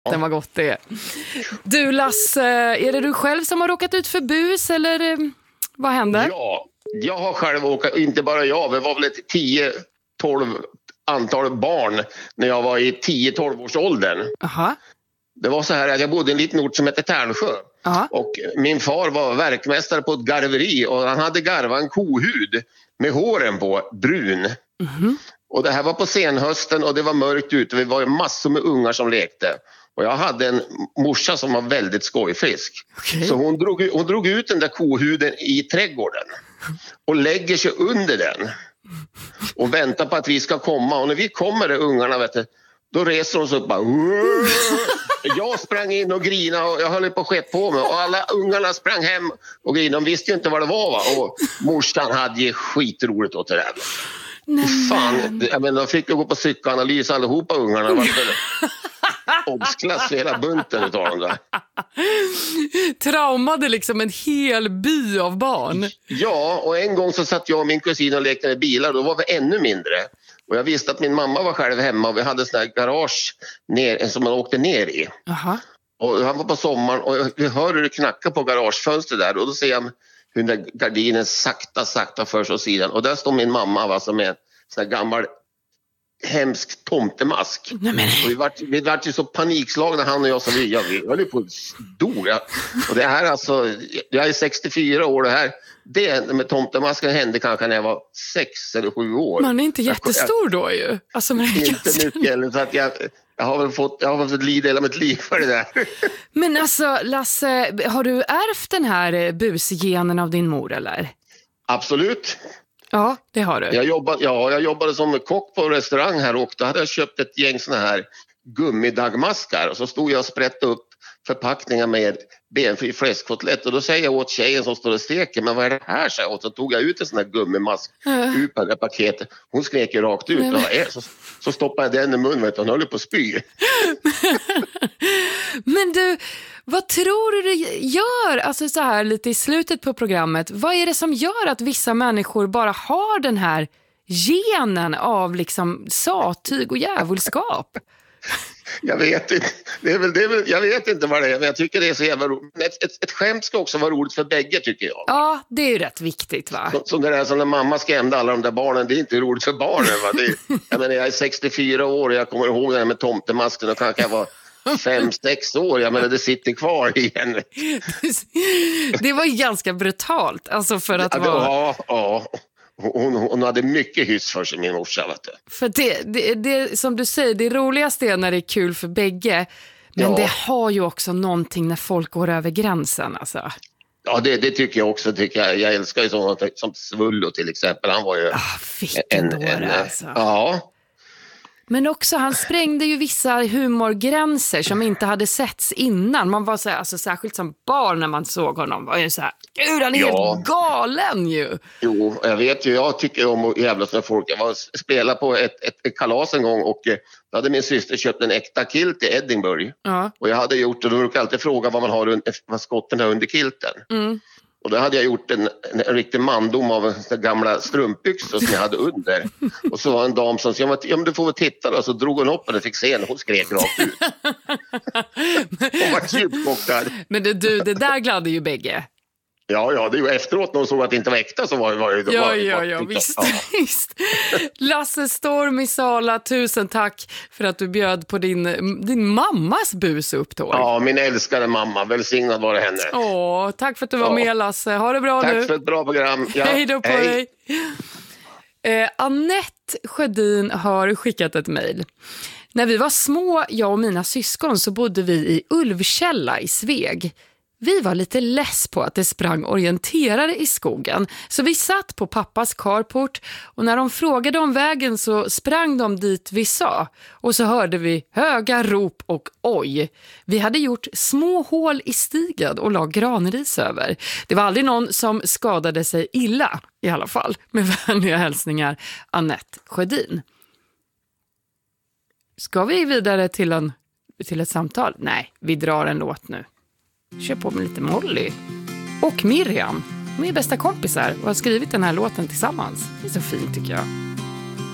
Den var gott det. Du Lasse, är det du själv som har råkat ut för bus eller vad hände? Ja, jag har själv åkat, inte bara jag, det var väl ett 10-12 antal barn när jag var i 10-12 års åldern. Aha. Det var så här att jag bodde i en liten ort som heter Tärnsjö. Aha. Och min far var verkmästare på ett garveri och han hade garvat en kohud med håren på, brun. Mm-hmm. Och det här var på senhösten och det var mörkt ute. Vi var massor med ungar som lekte. Och jag hade en morsa som var väldigt skojfrisk. Okay. Så hon drog ut den där kohuden i trädgården och lägger sig under den och väntar på att vi ska komma. Och när vi kommer där ungarna, vet du, då reser hon sig upp och bara... Jag sprang in och grinade och jag höll på att skeppa på mig. Och alla ungarna sprang hem och grinade. De visste ju inte vad det var, va? Och morsan hade ju skitroligt åt det där. Fan, jag menar, de fick ju gå på psykoanalys allihopa ungarna. Obsklass hela bunten utav dem där. Traumade liksom en hel by av barn. Ja, och en gång så satt jag och min kusin och lekte med bilar. Då var vi ännu mindre. Och jag visste att min mamma var själv hemma och vi hade sån här garage ner, som man åkte ner i. Aha. Och han var på sommaren och jag hör hur det knackar på garagefönstret där. Och då ser jag hur den där gardinen sakta förs åt sidan. Och där står min mamma, alltså, med en sån här gammal hemsk tomtemask. Och vi vart ju så panikslagna, han och jag, så vi höll ju på att dö. Och det här, alltså, jag är 64 år, det med tomtemasken hände kanske när jag var 6 eller 7 år. Man är inte jättestor då ju. Alltså, men inte mycket, så att jag har väl fått lida hela mitt liv för det där. Men alltså, Lasse, har du ärvt den här busgenen av din mor, eller? Absolut. Ja, det har du. Jag jobbade som kock på restaurang här och då hade jag köpt ett gäng såna här gummidagmaskar och så stod jag och sprättade upp förpackningar med benfri fläskkotlett och då säger jag åt tjejen som står och steker, men vad är det här? Så tog jag ut en sån här gummimask ur på det paketet. Hon skrek ju rakt ut. Så stoppade jag den i munnen och hon höll på att spy. Men du, vad tror du det gör, alltså så här lite i slutet på programmet, vad är det som gör att vissa människor bara har den här genen av liksom satyg och djävulskap? Jag vet inte. Jag vet inte vad det är, men jag tycker det är så jävla roligt. Ett skämt ska också vara roligt för bägge, tycker jag. Ja, det är ju rätt viktigt, va? Så det där som när mamma skrämde alla de där barnen, det är inte roligt för barnen, va? Jag menar, jag är 64 år och jag kommer ihåg det här med tomtemasken och kanske jag var 5-6 år. Jag menar, det sitter kvar igen. Det var ju ganska brutalt, alltså för att vara... Ja. Hon hade mycket hyss för sig, min morsa, vet du. För det som du säger, det roligaste är när det är kul för bägge. Men det har ju också någonting när folk går över gränsen, alltså. Ja, det tycker jag också. Jag älskar ju sådana som Svullo till exempel. Han var ju alltså. Ja. Men också, han sprängde ju vissa humorgränser som inte hade setts innan. Man var så här, alltså särskilt som barn när man såg honom, var ju så här, gud, han är helt galen ju. Jo, jag vet ju, jag tycker om att jävlas med folk. Jag var spelade på ett kalas en gång och då hade min syster köpt en äkta kilt i Edinburgh. Och jag hade gjort, och då brukar jag alltid fråga vad skotten har under kilten. Och då hade jag gjort en riktig mandom av gamla strumpbyxor som jag hade under. Och så var en dam som sa, ja men du får väl titta då. Så drog hon upp och fick se henne. Hon skrek rakt ut. Hon var djupt chockad. Men det där gladde ju bägge. Ja, det är ju efteråt när hon såg att det inte var äkta så var det... Ja, visst. Lasse Storm i Sala, tusen tack för att du bjöd på din mammas busupptåg. Ja, min älskade mamma, välsignad var det henne. Tack för att du var med, Lasse. Ha det bra nu. Tack för ett bra program. Ja, hej då på dig. Annette Sjödin har skickat ett mejl. När vi var små, jag och mina syskon, så bodde vi i Ulvkälla i Sveg. Vi var lite less på att det sprang orienterare i skogen, så vi satt på pappas carport och när de frågade om vägen så sprang de dit vi sa. Och så hörde vi höga rop och oj. Vi hade gjort små hål i stigen och la granris över. Det var aldrig någon som skadade sig illa i alla fall. Med vänliga hälsningar, Annette Sjödin. Ska vi vidare till ett samtal? Nej, vi drar en låt nu. Kör på med lite Molly och Miriam. De är bästa kompisar och har skrivit den här låten tillsammans. Det är så fint, tycker jag.